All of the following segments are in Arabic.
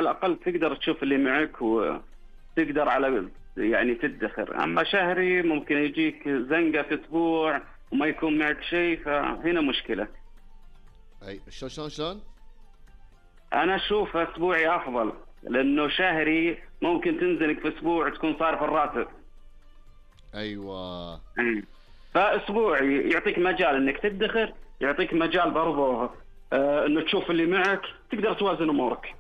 الأقل تقدر تشوف اللي معك وتقدر على يعني تدخر. أما شهري ممكن يجيك زنقة في أسبوع وما يكون معك شيء، فهنا مشكلة. أي شلون؟ أنا أشوف أسبوعي أفضل، لأنه شهري ممكن تنزلك في أسبوع تكون صارف الراتب. أيوة. فأسبوعي يعطيك مجال إنك تدخر، يعطيك مجال برضه إنه تشوف اللي معك، تقدر توازن أمورك.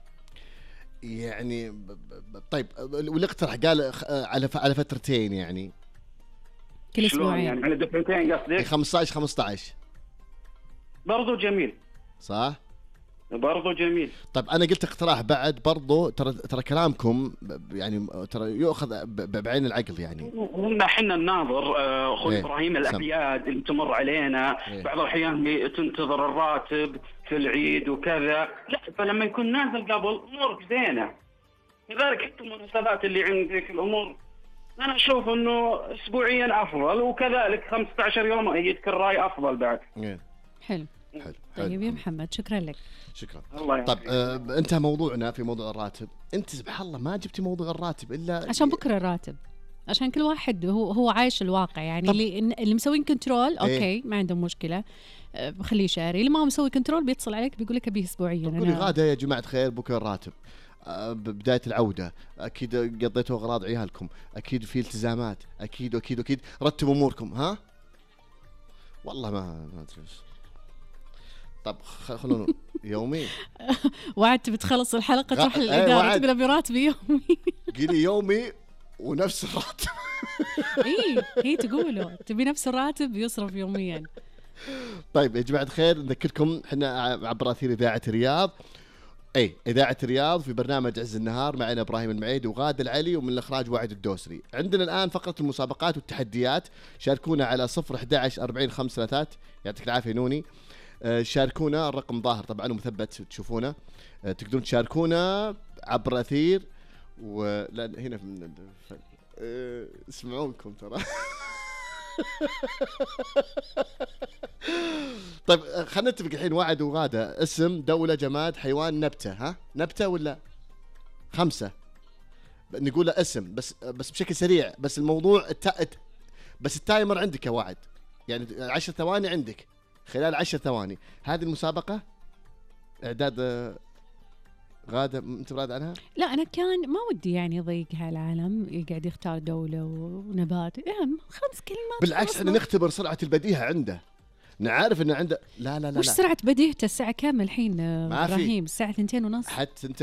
يعني طيب، والاقتراح قال على فترتين يعني كل أسبوعين يعني على دفعتين قصدك؟ 15 برضو جميل. صح؟ برضو جميل. طيب أنا قلت اقتراح بعد برضو، ترى كلامكم يعني ترى يؤخذ بعين العقل يعني. حنا الناظر أخوي إبراهيم الأعياد اللي تمر علينا بعض الأحيان تنتظر الراتب في العيد وكذا، لا فلما يكون نازل قبل أمورك زينة. لذلك حتى المناسبات اللي عندك الأمور أنا أشوف إنه أسبوعيا أفضل، وكذلك 15 يوم أيدك الرأي أفضل بعد. حلو. طيب يا محمد شكرا لك. شكرا. طيب انتهى موضوعنا في موضوع الراتب. انت سبحان الله ما جبتي موضوع الراتب الا عشان بكره الراتب، عشان كل واحد هو عايش الواقع يعني. اللي مسوين كنترول اوكي ما عنده مشكله، بخليه شاري. اللي ما مسوي كنترول بيتصل عليك بيقول لك ابي اسبوعيا. قولي غاده يا جماعه خير بكره الراتب، بدايه العوده، اكيد قضيتوا اغراض عيالكم، اكيد في التزامات، اكيد رتبوا اموركم. ها والله ما ادري. طب خلونا يومي. وعدت بتخلص الحلقة تروح للإدارة تقول براتبي يومي. قولي يومي ونفس الراتب. هي تقوله تبي نفس الراتب يصرف يوميا. طيب يا جماعة الخير نذكركم احنا عبر أثير إذاعة الرياض، إذاعة الرياض في برنامج عز النهار معنا إبراهيم المعيد وغادة العلي، ومن الإخراج واعد الدوسري. عندنا الآن فقرة المسابقات والتحديات، شاركونا على 011 40 533. يعطيك العافية نوني. شاركونا، الرقم ظاهر طبعا ومثبت تشوفونه. تقدرون تشاركونا عبر أثير ولا هنا اسمعونكم ترى. طيب خلينا نتفق الحين واعد وغادة، اسم دولة جماد حيوان نبتة. ها نبتة ولا 5 نقول اسم بس بشكل سريع. بس الموضوع بس التايمر عندك يا واعد، يعني 10 ثواني عندك، خلال 10 ثواني. هذه المسابقة إعداد غادة، أنت براد عنها؟ لا أنا كان ما ودي يعني يضيقها العالم، يقعد يختار دولة ونبات. 5 كلمات بالعكس احنا نختبر سرعة البديهة عنده، نعرف إنه عنده. لا وش سرعة بديهته؟ الساعة كام الحين إبراهيم؟ الساعة 2:30 حتى